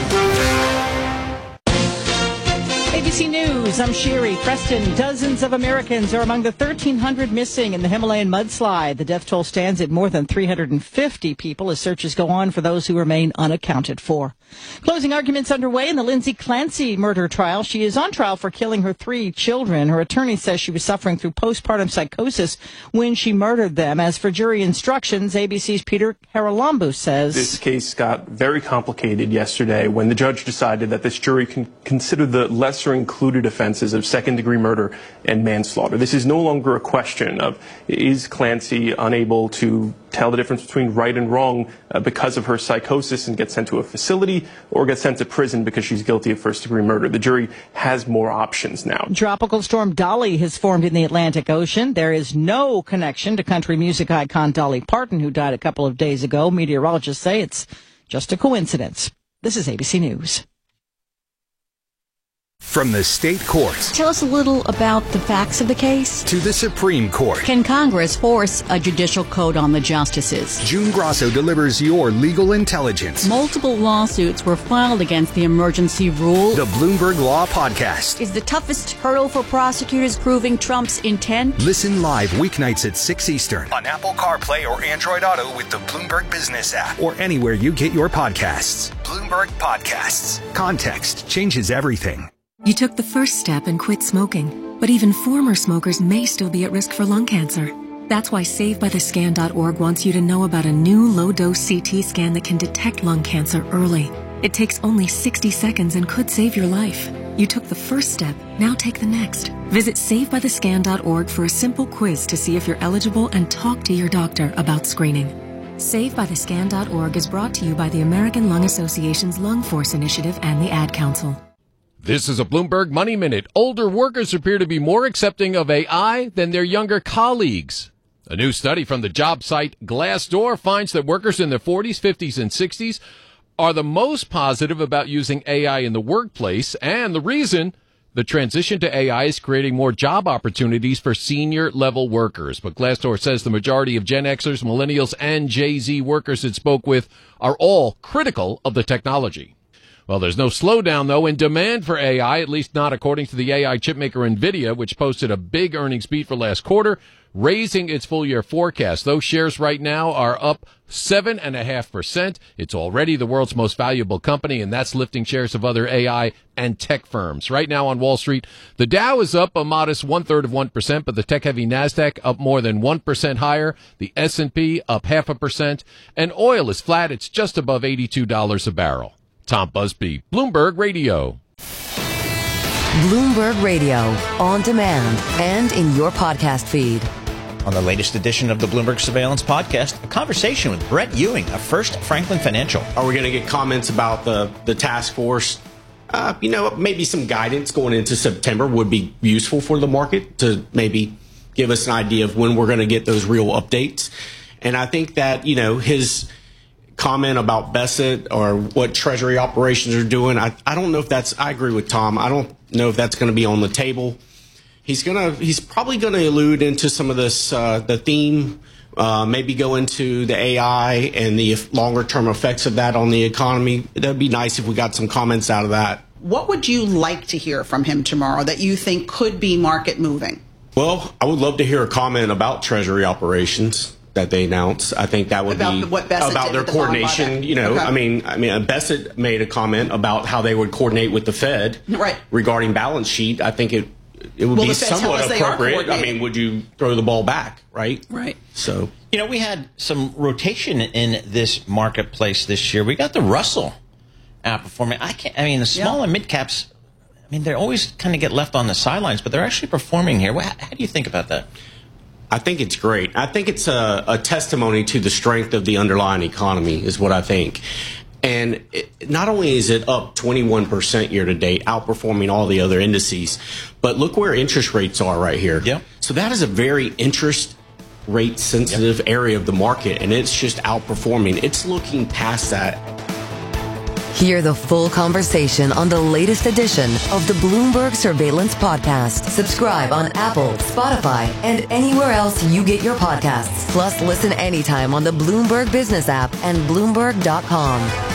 A B C News, I'm Sherry. Preston, dozens of Americans are among the thirteen hundred missing in the Himalayan mudslide. The death toll stands at more than three hundred fifty people as searches go on for those who remain unaccounted for. Closing arguments underway in the Lindsay Clancy murder trial. She is on trial for killing her three children. Her attorney says she was suffering through postpartum psychosis when she murdered them. As for jury instructions, A B C's Peter Haralambou says this case got very complicated yesterday when the judge decided that this jury can consider the lesser included offenses of second-degree murder and manslaughter. This is no longer a question of is Clancy unable to tell the difference between right and wrong uh, because of her psychosis and get sent to a facility, or get sent to prison because she's guilty of first-degree murder. The jury has more options now. Tropical storm Dolly has formed in the Atlantic Ocean. There is no connection to country music icon Dolly Parton, who died a couple of days ago. Meteorologists say it's just a coincidence. This is A B C News. From the state courts Tell us a little about the facts of the case. to the Supreme Court, Can Congress force a judicial code on the justices? June Grasso delivers your legal intelligence. Multiple lawsuits were filed against the emergency rule. The Bloomberg Law Podcast. Is the toughest hurdle for prosecutors proving Trump's intent? Listen live weeknights at six Eastern On Apple CarPlay or Android Auto with the Bloomberg Business app. or anywhere you get your podcasts. Bloomberg Podcasts. Context changes everything. You took the first step and quit smoking, but even former smokers may still be at risk for lung cancer. That's why Save By The Scan dot org wants you to know about a new low-dose C T scan that can detect lung cancer early. It takes only sixty seconds and could save your life. You took the first step, now take the next. Visit Save By The Scan dot org for a simple quiz to see if you're eligible and talk to your doctor about screening. Save By The Scan dot org is brought to you by the American Lung Association's Lung Force Initiative and the Ad Council. This is a Bloomberg Money Minute. Older workers appear to be more accepting of A I than their younger colleagues. A new study from the job site Glassdoor finds that workers in their forties, fifties, and sixties are the most positive about using A I in the workplace, and the reason, the transition to A I is creating more job opportunities for senior-level workers. But Glassdoor says the majority of Gen Xers, Millennials, and Gen Z workers it spoke with are all critical of the technology. Well, there's no slowdown, though, in demand for A I, at least not according to the A I chipmaker NVIDIA, which posted a big earnings beat for last quarter, raising its full-year forecast. Those shares right now are up seven point five percent. It's already the world's most valuable company, and that's lifting shares of other A I and tech firms. Right now on Wall Street, the Dow is up a modest one-third of one percent, but the tech-heavy NASDAQ up more than one percent higher, the S and P up half a percent, and oil is flat. It's just above eighty-two dollars a barrel. Tom Busby, Bloomberg Radio. Bloomberg Radio, on demand and in your podcast feed. On the latest edition of the Bloomberg Surveillance Podcast, a conversation with Brett Ewing of First Franklin Financial. Are we going to get comments about the, the task force? Uh, you know, maybe some guidance going into September would be useful for the market to maybe give us an idea of when we're going to get those real updates. And I think that, you know, his comment about Bessett or what Treasury operations are doing, I, I don't know if that's, I agree with Tom. I don't know if that's going to be on the table. He's gonna. He's probably going to allude into some of this, uh, the theme, uh, maybe go into the A I and the longer term effects of that on the economy. That'd be nice if we got some comments out of that. What would you like to hear from him tomorrow that you think could be market moving? Well, I would love to hear a comment about Treasury operations that they announced. I think that would about be the, what Bassett about did their with the bond coordination. buyback. You know, Okay. I mean, I mean, Bassett made a comment about how they would coordinate with the Fed Right. regarding balance sheet. I think it it would Well, be the Fed tell somewhat us they are appropriate. I coordinating. mean, would you throw the ball back, right? Right. So, You know, we had some rotation in this marketplace this year. We got the Russell outperforming. I can't. I mean, the small Yeah. and mid caps. I mean, they always kind of get left on the sidelines, but they're actually performing here. How, how do you think about that? I think it's great. I think it's a, a testimony to the strength of the underlying economy, is what I think. And it, not only is it up twenty-one percent year to date, outperforming all the other indices, but look where interest rates are right here. Yep. So that is a very interest rate sensitive yep. area of the market, and it's just outperforming. It's looking past that. Hear the full conversation on the latest edition of the Bloomberg Surveillance Podcast. Subscribe on Apple, Spotify, and anywhere else you get your podcasts. Plus, listen anytime on the Bloomberg Business app and Bloomberg dot com.